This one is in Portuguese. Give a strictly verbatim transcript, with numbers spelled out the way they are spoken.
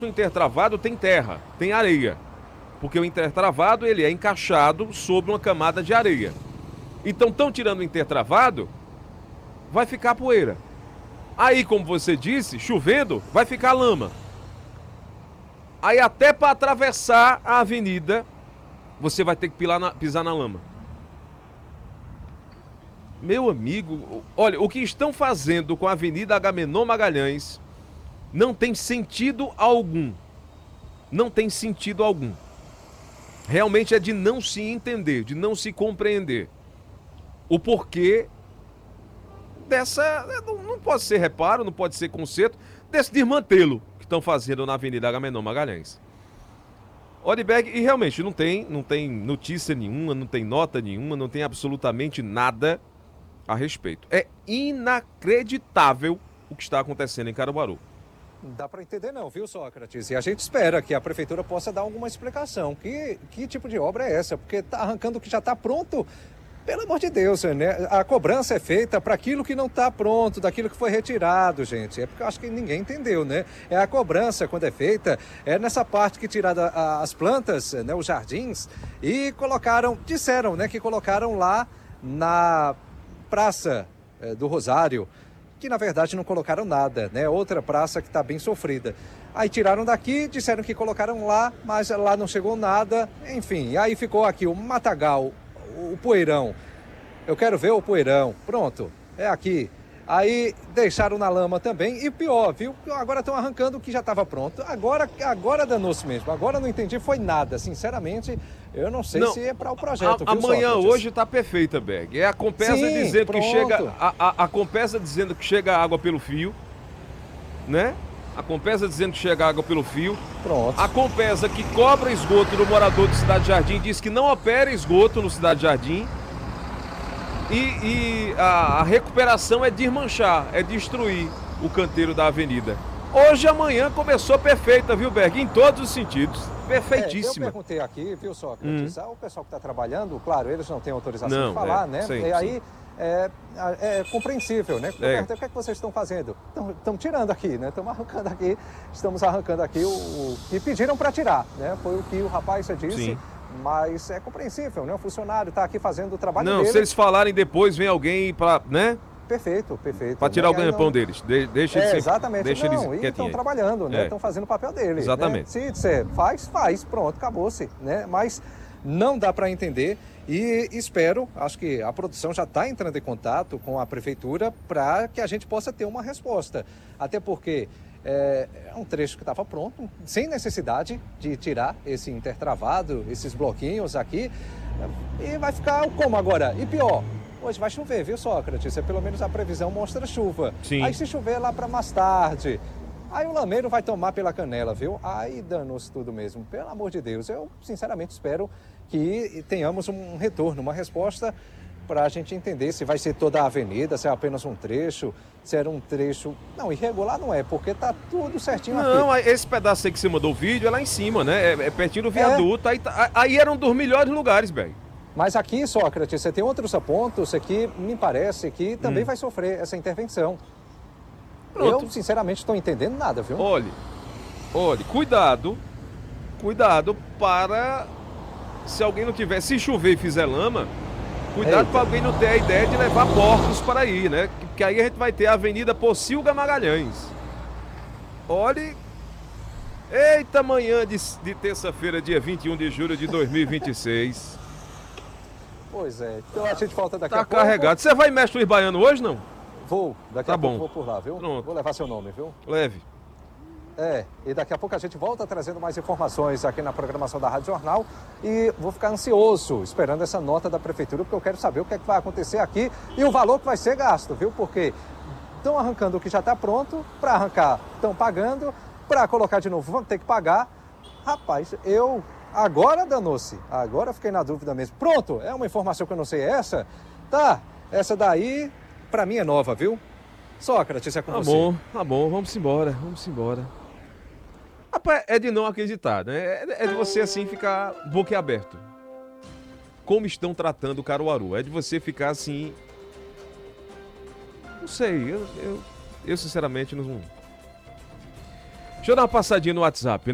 O intertravado tem terra, tem areia, porque o intertravado ele é encaixado sobre uma camada de areia. Então estão tirando o intertravado, vai ficar poeira. Aí, como você disse, chovendo, vai ficar lama. Aí até para atravessar a avenida, você vai ter que pisar na, pisar na lama. Meu amigo, olha, o que estão fazendo com a Avenida Agamenon Magalhães não tem sentido algum. Não tem sentido algum. Realmente é de não se entender, de não se compreender o porquê dessa... Não pode ser reparo, não pode ser conserto, desse desmantelo que estão fazendo na Avenida Agamenon Magalhães. Odberg, e realmente não tem, não tem notícia nenhuma, não tem nota nenhuma, não tem absolutamente nada a respeito. É inacreditável o que está acontecendo em Caruaru. Não dá para entender não, viu, Sócrates? E a gente espera que a prefeitura possa dar alguma explicação. Que, que tipo de obra é essa? Porque tá arrancando o que já está pronto. Pelo amor de Deus, né? A cobrança é feita para aquilo que não está pronto, daquilo que foi retirado, gente. É porque eu acho que ninguém entendeu, né? É a cobrança, quando é feita, é nessa parte que tiraram as plantas, né, os jardins, e colocaram, disseram, né, que colocaram lá na Praça é, do Rosário, que na verdade não colocaram nada, né? Outra praça que está bem sofrida. Aí tiraram daqui, disseram que colocaram lá, mas lá não chegou nada, enfim. Aí ficou aqui o matagal, o poeirão. Eu quero ver o poeirão. Pronto, é aqui. Aí deixaram na lama também. E pior, viu? Agora estão arrancando o que já estava pronto. Agora, agora danou-se mesmo. Agora não entendi, foi nada. Sinceramente, eu não sei não, se é para o projeto. A, viu, amanhã, Sócrates? Hoje está perfeita, Berg. É a Compesa Sim, dizendo pronto. que chega. A, a, a Compesa dizendo que chega água pelo fio. Né? A Compesa dizendo que chega água pelo fio. Pronto. A Compesa que cobra esgoto do morador de Cidade Jardim diz que não opera esgoto no Cidade Jardim. E, e a, a recuperação é desmanchar, é destruir o canteiro da avenida. Hoje, amanhã, começou perfeita, viu, Berg? Em todos os sentidos. Perfeitíssima. É, eu perguntei aqui, viu, Sócrates? Hum. O pessoal que está trabalhando, claro, eles não têm autorização não, de falar, é, né? Sim, e aí sim. é, é compreensível, né? Eu é. perguntei, o que é que vocês estão fazendo? Estão tirando aqui, né? Estamos arrancando aqui, estamos arrancando aqui o, o que pediram para tirar, né? Foi o que o rapaz disse. Sim. Mas é compreensível, né? O funcionário está aqui fazendo o trabalho não, dele. Não, se eles falarem depois, vem alguém para, né? Perfeito, perfeito. Para tirar né? o ganha-pão não... deles. De, deixa é, eles exatamente. Deixa não, eles e estão trabalhando, né? Estão é. fazendo o papel deles. Exatamente. Né? Se disser faz, faz, pronto, acabou-se, né? Mas não dá para entender e espero, acho que a produção já está entrando em contato com a prefeitura para que a gente possa ter uma resposta. Até porque é, é um trecho que estava pronto, sem necessidade de tirar esse intertravado, esses bloquinhos aqui, e vai ficar como agora? E pior, hoje vai chover, viu, Sócrates? É, pelo menos a previsão mostra chuva. Sim. Aí se chover lá para mais tarde, aí o lameiro vai tomar pela canela, viu? Aí danou-se tudo mesmo. Pelo amor de Deus, eu sinceramente espero que tenhamos um retorno, uma resposta para a gente entender se vai ser toda a avenida, se é apenas um trecho, se era um trecho... Não, irregular não é, porque tá tudo certinho aqui. Não, esse pedaço aí que você mandou o vídeo é lá em cima, né? É, é pertinho do viaduto, é. aí, aí era um dos melhores lugares, velho. Mas aqui, Sócrates, você tem outros pontos que me parece que também hum. vai sofrer essa intervenção. Pronto. Eu, sinceramente, estou entendendo nada, viu? Olhe, olhe, cuidado, cuidado para, se alguém não tiver, se chover e fizer lama, cuidado para alguém não ter a ideia de levar porcos para aí, né? Porque aí a gente vai ter a Avenida Pocilga Magalhães. Olhe, eita manhã de, de terça-feira, dia vinte e um de julho de dois mil e vinte e seis. Pois é, então a gente volta daqui tá a pouco. Tá carregado. Você vai em Mestre Luiz Baiano hoje, não? Vou, daqui tá a bom. pouco vou por lá, viu? Pronto. Vou levar seu nome, viu? Leve. É, e daqui a pouco a gente volta trazendo mais informações aqui na programação da Rádio Jornal e vou ficar ansioso esperando essa nota da prefeitura, porque eu quero saber o que é que vai acontecer aqui e o valor que vai ser gasto, viu? Porque estão arrancando o que já está pronto, para arrancar estão pagando, para colocar de novo vão ter que pagar. Rapaz, eu... Agora danou-se, agora eu fiquei na dúvida mesmo. Pronto, é uma informação que eu não sei, é essa? Tá, essa daí pra mim é nova, viu? Sócrates, é com tá você. Tá bom, tá bom, vamos embora, vamos embora. Rapaz, é de não acreditar, né? É de você assim ficar boquiaberto. Como estão tratando o Caruaru, é de você ficar assim... Não sei, eu, eu, eu sinceramente não... Deixa eu dar uma passadinha no WhatsApp.